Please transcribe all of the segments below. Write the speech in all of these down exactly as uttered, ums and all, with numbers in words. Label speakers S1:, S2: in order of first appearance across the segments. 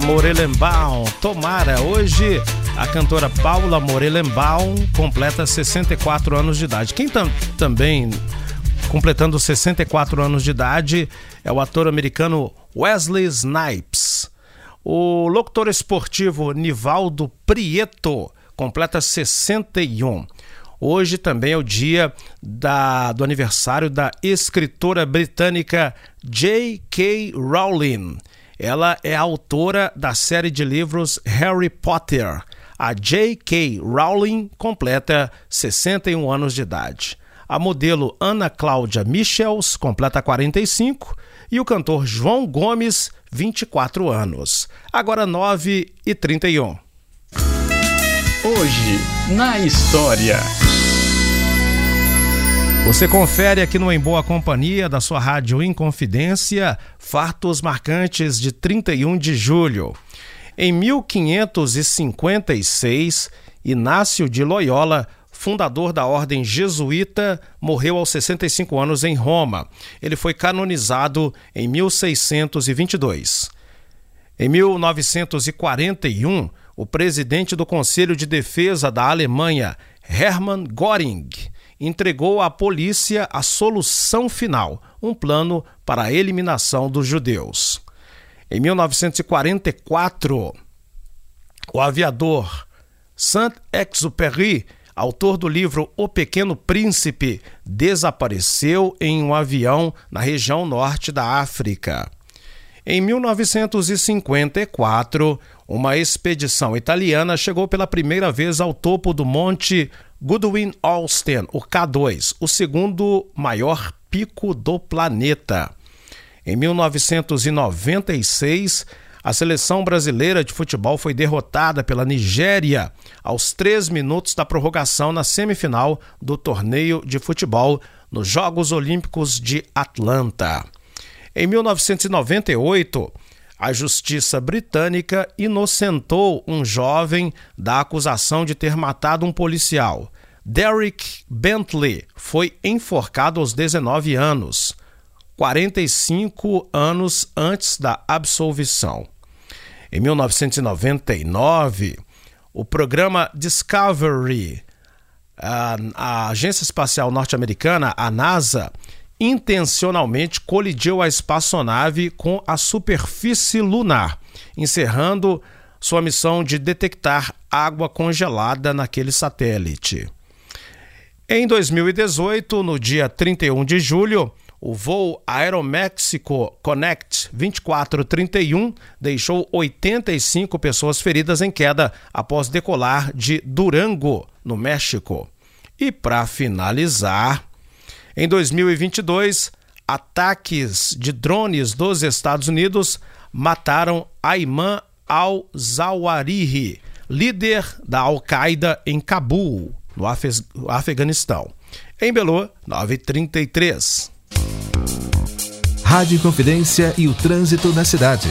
S1: Morelenbaum, Tomara. Hoje a cantora Paula Morelenbaum completa sessenta e quatro anos de idade. Quem tam, também completando sessenta e quatro anos de idade é o ator americano Wesley Snipes. O locutor esportivo Nivaldo Prieto completa sessenta e um. Hoje também é o dia da, do aniversário da escritora britânica J K Rowling. Ela é a autora da série de livros Harry Potter. A J K Rowling completa sessenta e um anos de idade. A modelo Ana Cláudia Michels completa quarenta e cinco e o cantor João Gomes, vinte e quatro anos. Agora nove e trinta e um.
S2: Hoje, na história.
S1: Você confere aqui no Em Boa Companhia da sua Rádio Inconfidência, fatos marcantes de trinta e um de julho. Em mil quinhentos e cinquenta e seis, Inácio de Loyola, fundador da ordem jesuíta, morreu aos sessenta e cinco anos em Roma. Ele foi canonizado em mil seiscentos e vinte e dois. Em mil novecentos e quarenta e um, o presidente do Conselho de Defesa da Alemanha, Hermann Göring, entregou à polícia a solução final, um plano para a eliminação dos judeus. Em mil novecentos e quarenta e quatro, o aviador Saint-Exupéry, autor do livro O Pequeno Príncipe, desapareceu em um avião na região norte da África. Em mil novecentos e cinquenta e quatro, uma expedição italiana chegou pela primeira vez ao topo do Monte Goodwin-Austen, o K dois, o segundo maior pico do planeta. Em mil novecentos e noventa e seis, a seleção brasileira de futebol foi derrotada pela Nigéria aos três minutos da prorrogação na semifinal do torneio de futebol nos Jogos Olímpicos de Atlanta. Em mil novecentos e noventa e oito, a justiça britânica inocentou um jovem da acusação de ter matado um policial. Derek Bentley foi enforcado aos dezenove anos, quarenta e cinco anos antes da absolvição. Em mil novecentos e noventa e nove, o programa Discovery, a, a agência espacial norte-americana, a NASA, intencionalmente colidiu a espaçonave com a superfície lunar, encerrando sua missão de detectar água congelada naquele satélite. Em dois mil e dezoito, no dia trinta e um de julho, o voo Aeroméxico Connect vinte e quatro trinta e um deixou oitenta e cinco pessoas feridas em queda após decolar de Durango, no México. E para finalizar, em dois mil e vinte e dois, ataques de drones dos Estados Unidos mataram Ayman al-Zawahiri, líder da Al-Qaeda em Cabul, no Af- Afeganistão. Em Belo, nove e trinta e três.
S3: Rádio Inconfidência e o trânsito na cidade.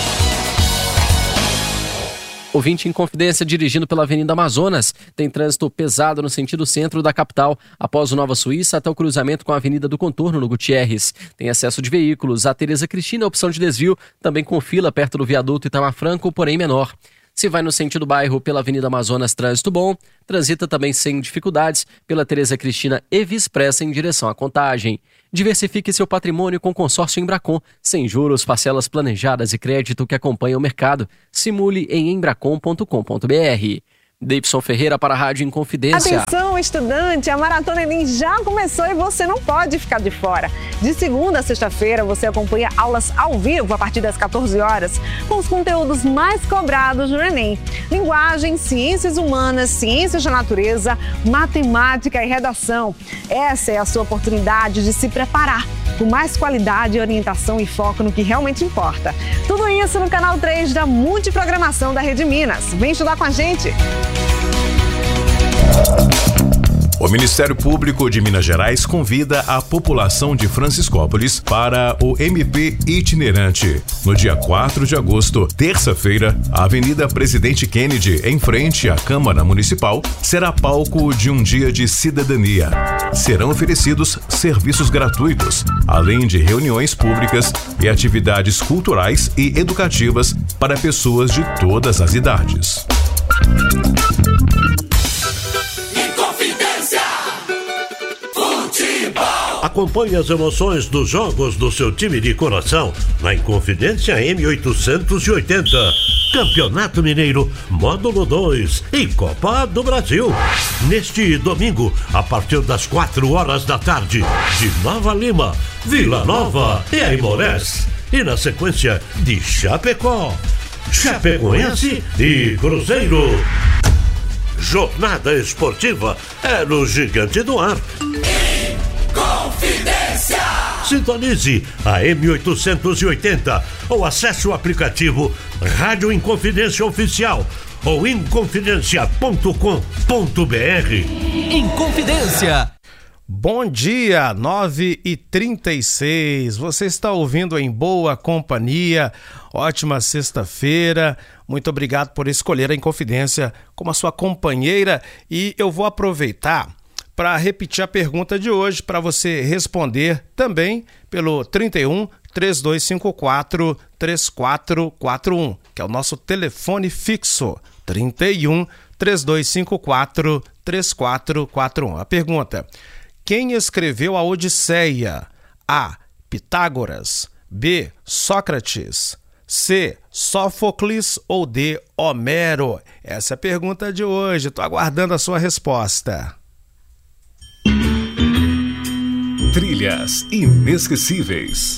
S4: Ouvinte em Confidência dirigindo pela Avenida Amazonas. Tem trânsito pesado no sentido centro da capital, após o Nova Suíça até o cruzamento com a Avenida do Contorno, no Gutierrez. Tem excesso de veículos. A Tereza Cristina, opção de desvio, também com fila perto do viaduto Itamar Franco, porém menor. Se vai no sentido bairro pela Avenida Amazonas, trânsito bom. Transita também sem dificuldades pela Tereza Cristina e Via Expressa em direção à Contagem. Diversifique seu patrimônio com consórcio Embracon, sem juros, parcelas planejadas e crédito que acompanha o mercado. Simule em embracon ponto com ponto br. Deipson Ferreira para a Rádio Inconfidência.
S5: Atenção, estudante! A Maratona Enem já começou e você não pode ficar de fora. De segunda a sexta-feira, você acompanha aulas ao vivo a partir das quatorze horas, com os conteúdos mais cobrados no Enem. Linguagem, ciências humanas, ciências da natureza, matemática e redação. Essa é a sua oportunidade de se preparar com mais qualidade, orientação e foco no que realmente importa. Tudo isso no canal três da Multiprogramação da Rede Minas. Vem estudar com a gente!
S6: O Ministério Público de Minas Gerais convida a população de Franciscópolis para o M P itinerante. No dia quatro de agosto, terça-feira, a Avenida Presidente Kennedy, em frente à Câmara Municipal, será palco de um dia de cidadania. Serão oferecidos serviços gratuitos, além de reuniões públicas e atividades culturais e educativas para pessoas de todas as idades.
S7: Acompanhe as emoções dos jogos do seu time de coração na Inconfidência M oitocentos e oitenta. Campeonato Mineiro, Módulo dois e Copa do Brasil. Neste domingo, a partir das quatro horas da tarde, de Nova Lima, Vila Nova e Aimorés. E na sequência, de Chapecó, Chapecoense e Cruzeiro. Jornada esportiva é no Gigante do Ar. Confidência! Sintonize a M oitocentos e oitenta ou acesse o aplicativo Rádio Inconfidência Oficial ou inconfidencia ponto com ponto b r.
S1: Inconfidência. Bom dia, nove e trinta e seis. Você está ouvindo Em Boa Companhia. Ótima sexta-feira. Muito obrigado por escolher a Inconfidência como a sua companheira. E eu vou aproveitar para repetir a pergunta de hoje, para você responder também pelo trinta e um, três dois cinco quatro, três quatro quatro um, que é o nosso telefone fixo, trinta e um, três dois cinco quatro, três quatro quatro um. A pergunta: quem escreveu a Odisseia? A. Pitágoras, B. Sócrates, C. Sófocles ou D. Homero? Essa é a pergunta de hoje, estou aguardando a sua resposta.
S3: Trilhas inesquecíveis.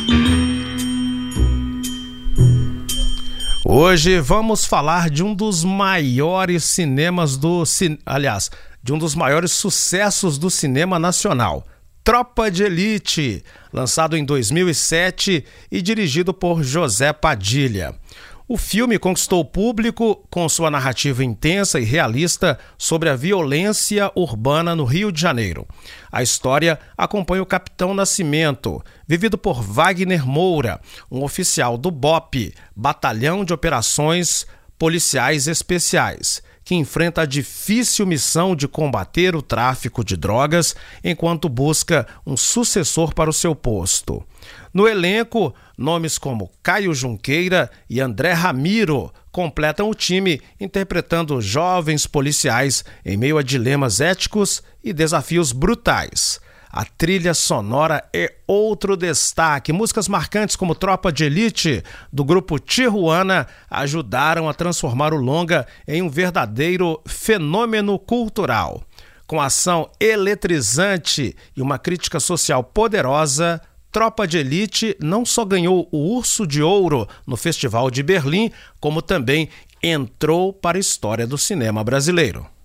S1: Hoje vamos falar de um dos maiores cinemas do... Aliás, de um dos maiores sucessos do cinema nacional. Tropa de Elite, lançado em dois mil e sete e dirigido por José Padilha. O filme conquistou o público com sua narrativa intensa e realista sobre a violência urbana no Rio de Janeiro. A história acompanha o Capitão Nascimento, vivido por Wagner Moura, um oficial do B O P, Batalhão de Operações Policiais Especiais, que enfrenta a difícil missão de combater o tráfico de drogas enquanto busca um sucessor para o seu posto. No elenco, nomes como Caio Junqueira e André Ramiro completam o time, interpretando jovens policiais em meio a dilemas éticos e desafios brutais. A trilha sonora é outro destaque. Músicas marcantes como Tropa de Elite, do grupo Tijuana, ajudaram a transformar o longa em um verdadeiro fenômeno cultural. Com ação eletrizante e uma crítica social poderosa, Tropa de Elite não só ganhou o Urso de Ouro no Festival de Berlim, como também entrou para a história do cinema brasileiro.